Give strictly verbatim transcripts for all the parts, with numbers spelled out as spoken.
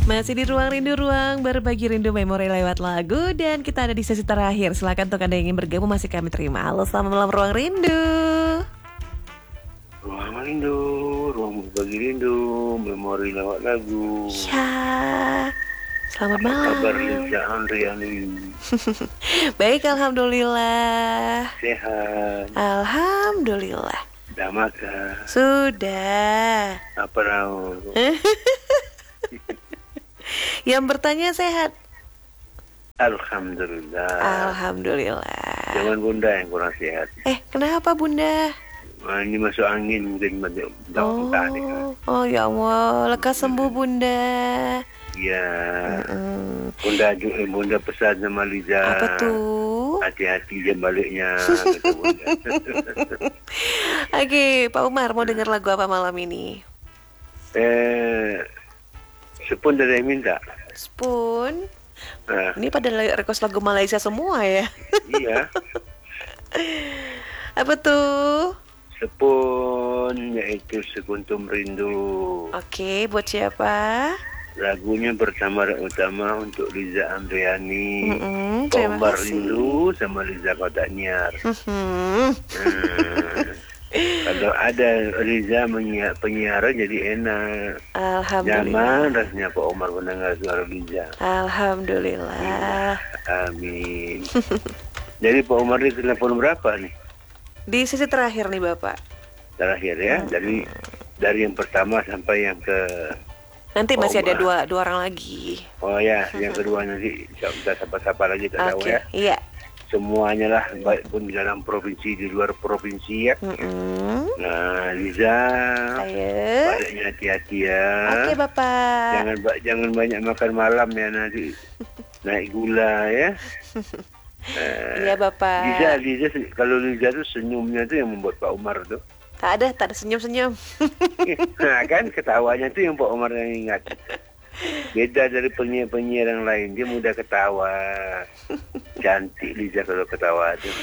Masih di Ruang Rindu, ruang berbagi rindu memori lewat lagu. Dan kita ada di sesi terakhir. Silakan untuk Anda yang ingin bergabung masih kami terima. Halo, selamat malam Ruang Rindu. Ruang Rindu, ruang berbagi rindu, memori lewat lagu. Ya, selamat malam. Kabar Liza Andriani. Baik, alhamdulillah. Sehat. Alhamdulillah. Sudah makan. Sudah. Apa tahu? Yang bertanya sehat. Alhamdulillah. Alhamdulillah. Jangan bunda yang kurang sehat. Eh, kenapa bunda? Nah, ini masuk angin mungkin banyak Oh, entah nih. oh ya Allah, lekas sembuh bunda. Ya. Mm-mm. Bunda juga bunda pesan sama Liza. Apa tuh? Hati-hati jam baliknya. Kata bunda. Oke, Pak Umar mau dengar lagu apa malam ini? Eh, sepun dari yang minta. Spoon. Nah, Ini pada request lagu Malaysia semua ya. iya. Apa tuh? Sepun yaitu Sekuntum Rindu. Oke, buat siapa? Lagunya bersama dan utama untuk Liza Andriani, Mm-mm, Pak terima Umar kasih. Rindu sama Liza Kodakniar. Hmm. Hmm. Kalau ada Liza menyiar, penyiaran jadi enak. Alhamdulillah. Nyaman rasanya Pak Umar mendengar suara Liza. Alhamdulillah. Amin. Jadi Pak Umar di telepon berapa nih? Di sesi terakhir nih Bapak. Terakhir ya, dari dari yang pertama sampai yang ke Nanti Pak masih ada Umar. dua dua orang lagi. Oh ya, yang kedua nanti kita sapa-sapa lagi tak tahu Oke, ya. iya. Semuanya lah, baik pun di dalam provinsi, di luar provinsi ya. Mm-mm. Nah, Liza, Ayo. baliknya hati-hati ya. Oke Bapak. Jangan ba- jangan banyak makan malam ya, nanti naik gula ya. Eh, Iya Bapak. Liza, Liza, kalau Liza tuh senyumnya tuh yang membuat Pak Umar tuh. Tak ada, tak ada senyum-senyum. Nah kan ketawanya tuh yang Pak Umar yang ingat. Beda dari penyiar-penyiar yang lain, dia mudah ketawa. Cantik Liza kalau ketawa tuh.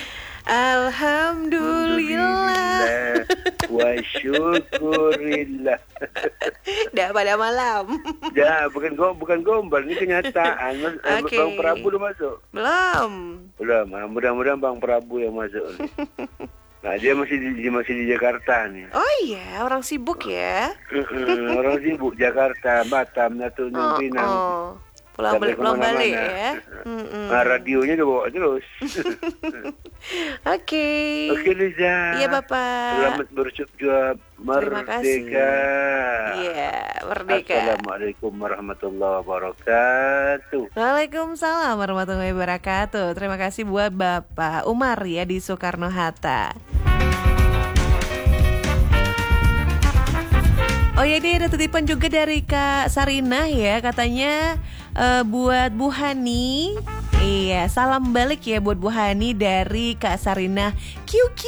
Alhamdulillah. Wa syukurillah. Dah pada malam. Ya, bukan go, bukan gombal, ini kenyataan. Mas, eh, Oke. Bang Prabu udah masuk. Belum. Belum, ah, mudah-mudahan Bang Prabu yang masuk. Nah, dia masih di dia masih di Jakarta nih. Oh iya, orang sibuk ya. Mm-mm, orang sibuk Jakarta, Batam, Natuna, Oh, Pinang. oh. Pulang Sampai balik, pulang kemana-mana. balik ya. Mm-mm. Nah, radionya udah bawa terus. Oke. Oke Liza. Iya Bapak. Selamat berjuang Terima kasih. merdeka. Iya, merdeka. Assalamualaikum warahmatullahi wabarakatuh. Waalaikumsalam warahmatullahi wabarakatuh. Terima kasih buat Bapak Umar ya di Soekarno-Hatta. Oh ya, ini ada titipan juga dari Kak Sarinah ya. Katanya eh, buat Bu Hani. Iya, salam balik ya buat Bu Hani dari Kak Sarinah Q Q.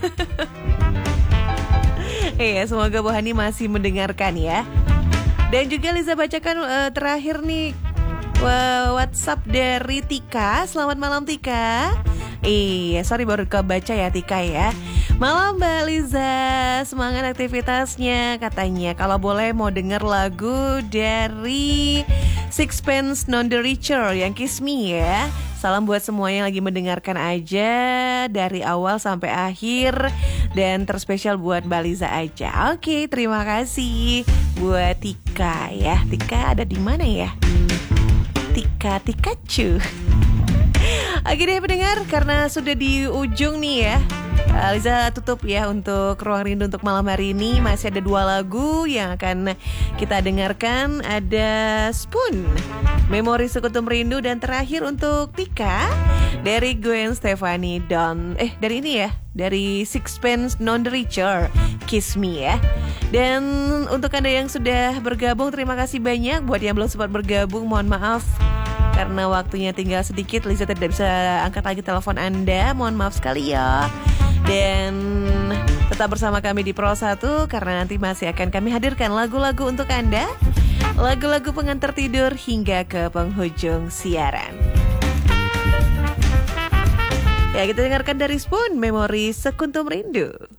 Iya, semoga Bu Hani masih mendengarkan ya. Dan juga Liza bacakan eh, terakhir nih Wah, WhatsApp dari Tika. Selamat malam Tika. Iya, sorry baru kebaca ya Tika ya. Malam Mbak Liza, semangat aktivitasnya. Katanya kalau boleh mau denger lagu dari Sixpence None the Richer yang Kiss Me ya. Salam buat semua yang lagi mendengarkan aja dari awal sampai akhir. Dan terspesial buat Mbak Liza aja. Oke, terima kasih buat Tika ya. Tika ada di mana ya? Tika Tikachu. Oke deh pendengar, karena sudah di ujung nih ya, Liza tutup ya untuk Ruang Rindu untuk malam hari ini. Masih ada dua lagu yang akan kita dengarkan. Ada Spoon, Memori Sekutum Rindu, dan terakhir untuk Tika dari Gwen Stefani Don Eh dari ini ya, dari Sixpence None the Richer, Kiss Me ya. Dan untuk Anda yang sudah bergabung, terima kasih banyak. Buat yang belum sempat bergabung, mohon maaf karena waktunya tinggal sedikit. Liza tidak bisa angkat lagi telepon Anda. Mohon maaf sekali ya. Dan tetap bersama kami di Pro satu karena nanti masih akan kami hadirkan lagu-lagu untuk Anda. Lagu-lagu pengantar tidur hingga ke penghujung siaran. Ya, kita dengarkan dari Spoon, Memori Sekuntum Rindu.